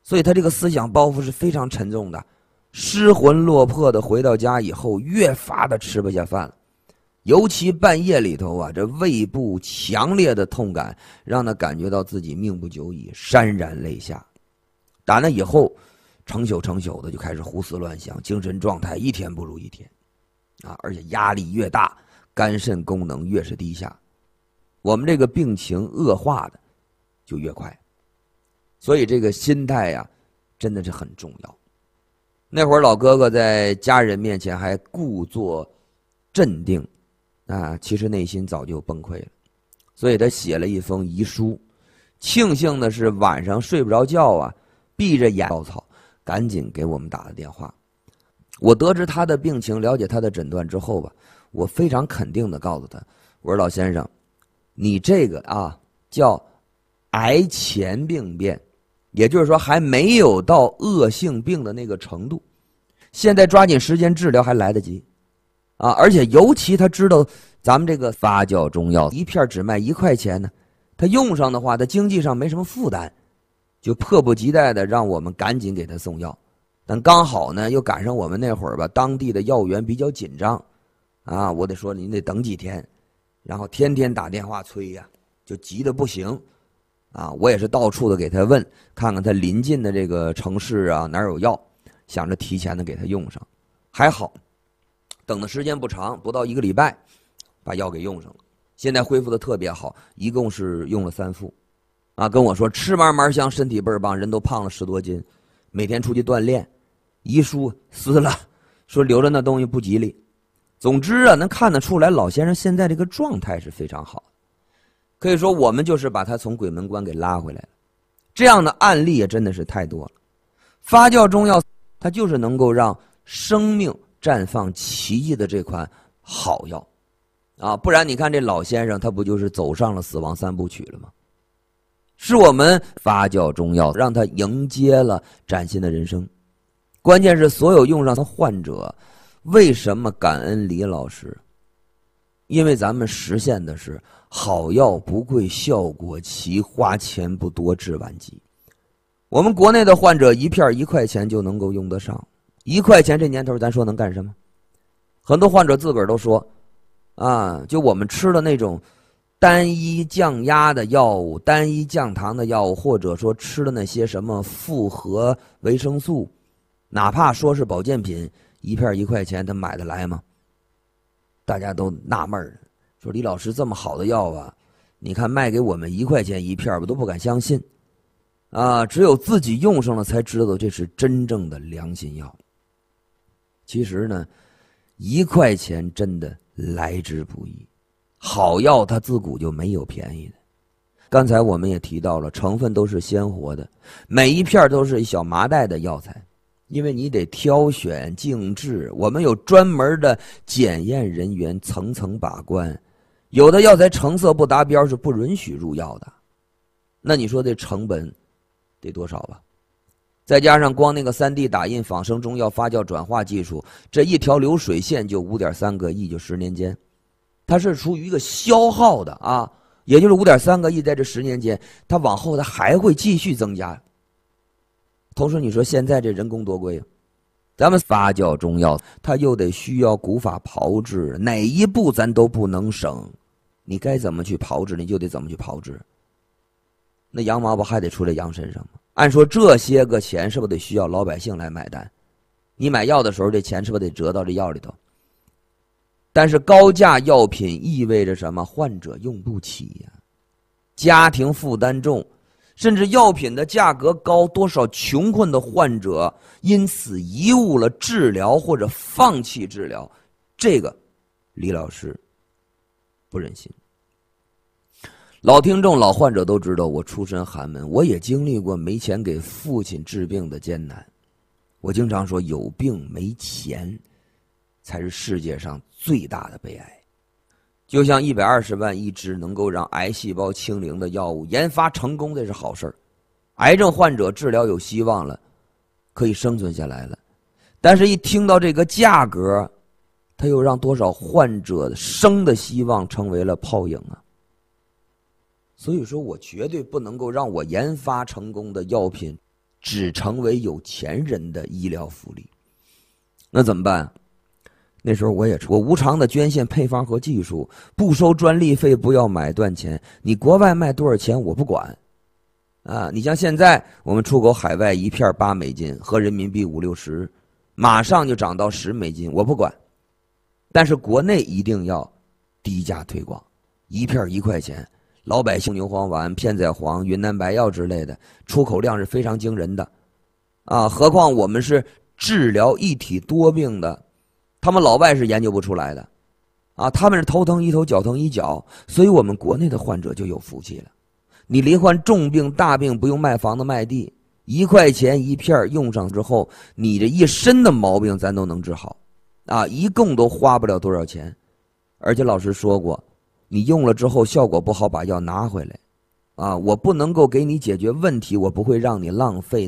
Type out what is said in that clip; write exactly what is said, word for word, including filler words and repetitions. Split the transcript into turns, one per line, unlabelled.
所以他这个思想包袱是非常沉重的，失魂落魄的回到家以后，越发的吃不下饭了。尤其半夜里头啊，这胃部强烈的痛感让他感觉到自己命不久矣，潸然泪下。打那以后，成宿成宿的就开始胡思乱想，精神状态一天不如一天啊！而且压力越大，肝肾功能越是低下，我们这个病情恶化的就越快。所以这个心态呀、啊，真的是很重要。那会儿老哥哥在家人面前还故作镇定啊，其实内心早就崩溃了。所以他写了一封遗书，庆幸的是晚上睡不着觉啊，闭着眼稻草，赶紧给我们打了电话。我得知他的病情，了解他的诊断之后吧，我非常肯定的告诉他，我说老先生，你这个啊叫癌前病变，也就是说还没有到恶性病的那个程度，现在抓紧时间治疗还来得及啊！而且尤其他知道咱们这个发酵中药一片只卖一块钱呢，他用上的话他经济上没什么负担，就迫不及待的让我们赶紧给他送药。但刚好呢又赶上我们那会儿吧，当地的药源比较紧张啊，我得说您得等几天，然后天天打电话催呀、啊，就急得不行啊！我也是到处的给他问，看看他临近的这个城市啊哪儿有药，想着提前的给他用上。还好等的时间不长，不到一个礼拜把药给用上了，现在恢复的特别好，一共是用了三副啊，跟我说吃嘛嘛香，身体倍儿棒，人都胖了十多斤，每天出去锻炼，遗书撕了，说留着那东西不吉利。总之啊，能看得出来老先生现在这个状态是非常好的，可以说我们就是把他从鬼门关给拉回来了。这样的案例也真的是太多了。发酵中药它就是能够让生命绽放奇迹的这款好药啊，不然你看这老先生他不就是走上了死亡三部曲了吗？是我们发酵中药让他迎接了崭新的人生。关键是所有用上的患者为什么感恩李老师？因为咱们实现的是好药不贵，效果奇，花钱不多，治晚疾。我们国内的患者一片一块钱就能够用得上，一块钱这年头咱说能干什么？很多患者自个儿都说啊，就我们吃的那种单一降压的药物，单一降糖的药物，或者说吃的那些什么复合维生素，哪怕说是保健品，一片一块钱他买得来吗？大家都纳闷儿，说李老师这么好的药啊，你看卖给我们一块钱一片，我都不敢相信啊！只有自己用上了才知道这是真正的良心药。其实呢，一块钱真的来之不易，好药它自古就没有便宜的。刚才我们也提到了，成分都是鲜活的，每一片都是一小麻袋的药材，因为你得挑选静置，我们有专门的检验人员层层把关，有的药材成色不达标是不允许入药的，那你说这成本得多少吧？再加上光那个 三 D 打印仿生中药发酵转化技术，这一条流水线就 五点三个亿，就十年间，它是处于一个消耗的啊，也就是 五点三个亿，在这十年间它往后它还会继续增加。同时你说现在这人工多贵啊，咱们发酵中药它又得需要古法炮制，哪一步咱都不能省，你该怎么去炮制你就得怎么去炮制，那羊毛不还得出在羊身上吗？按说这些个钱是不是得需要老百姓来买单？你买药的时候这钱是不是得折到这药里头？但是高价药品意味着什么？患者用不起呀、啊，家庭负担重，甚至药品的价格高，多少穷困的患者因此贻误了治疗或者放弃治疗，这个李老师不忍心。老听众老患者都知道我出身寒门，我也经历过没钱给父亲治病的艰难。我经常说有病没钱才是世界上最大的悲哀。就像一百二十万一支能够让癌细胞清零的药物研发成功，这是好事儿，癌症患者治疗有希望了，可以生存下来了。但是一听到这个价格，他又让多少患者生的希望成为了泡影啊！所以说我绝对不能够让我研发成功的药品只成为有钱人的医疗福利。那怎么办？那时候我也我无偿的捐献配方和技术，不收专利费，不要买断钱。你国外卖多少钱我不管，啊，你像现在我们出口海外一片八美金，合人民币五六十，马上就涨到十美金，我不管。但是国内一定要低价推广，一片一块钱，老百姓牛黄丸、片仔癀、云南白药之类的，出口量是非常惊人的，啊，何况我们是治疗一体多病的。他们老外是研究不出来的，啊，他们是头疼一头，脚疼一脚，所以我们国内的患者就有福气了。你罹患重病大病不用卖房子卖地，一块钱一片用上之后，你这一身的毛病咱都能治好，啊，一共都花不了多少钱。而且老师说过，你用了之后效果不好，把药拿回来，啊，我不能够给你解决问题，我不会让你浪费